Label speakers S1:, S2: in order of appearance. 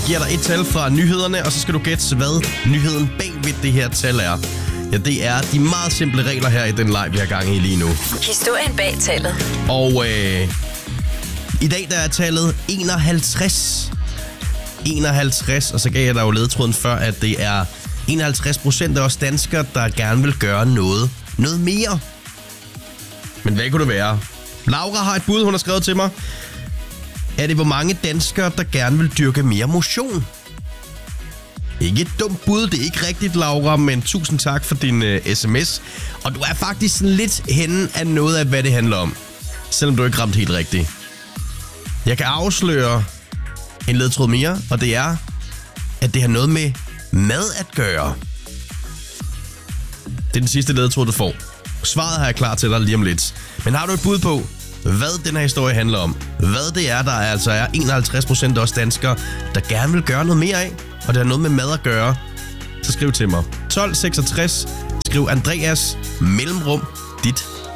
S1: giver dig et tal fra nyhederne, og så skal du gætte, hvad nyheden bag ved det her tal er. Ja, det er de meget simple regler her i den live, vi har gang i lige nu.
S2: Historien bag tallet.
S1: Og i dag der er tallet 51. 51, og så gav jeg dig jo ledetråden før, at det er 51% af os danskere, der gerne vil gøre noget mere. Men hvad kunne det være? Laura har et bud, hun har skrevet til mig. Er det hvor mange danskere, der gerne vil dyrke mere motion? Ikke et dumt bud, det er ikke rigtigt, Laura, men tusind tak for din sms. Og du er faktisk sådan lidt henne af noget af, hvad det handler om. Selvom du ikke ramte helt rigtigt. Jeg kan afsløre en ledtråd mere, og det er, at det har noget med mad at gøre. Det er den sidste ledtråd, du får. Svaret har jeg klar til dig lige om lidt. Men har du et bud på, hvad den her historie handler om? Hvad det er, der altså er 51% af os danskere, der gerne vil gøre noget mere af, og det har noget med mad at gøre, så skriv til mig. 1266, skriv Andreas, mellemrum, dit